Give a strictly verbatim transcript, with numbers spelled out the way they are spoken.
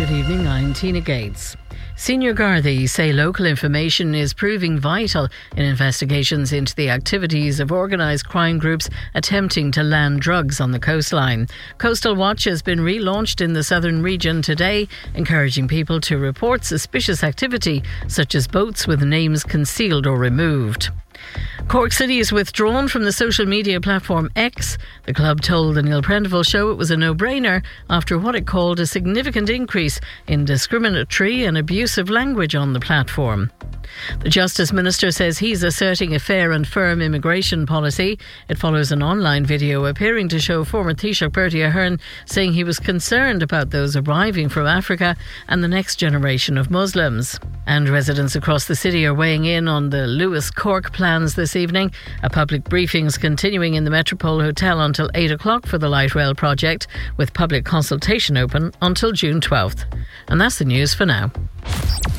Good evening, I'm Tina Gates. Senior Gardaí say local information is proving vital in investigations into the activities of organised crime groups attempting to land drugs on the coastline. Coastal Watch has been relaunched in the southern region today, encouraging people to report suspicious activity, such as boats with names concealed or removed. Cork City is withdrawn from the social media platform X. The club told the Neil Prendeville show it was a no-brainer after what it called a significant increase in discriminatory and abusive language on the platform. The Justice Minister says he's asserting a fair and firm immigration policy. It follows an online video appearing to show former Taoiseach Bertie Ahern saying he was concerned about those arriving from Africa and the next generation of Muslims. And residents across the city are weighing in on the Lewis Cork plans this evening. A public briefing is continuing in the Metropole Hotel until eight o'clock for the light rail project, with public consultation open until June twelfth. And that's the news for now.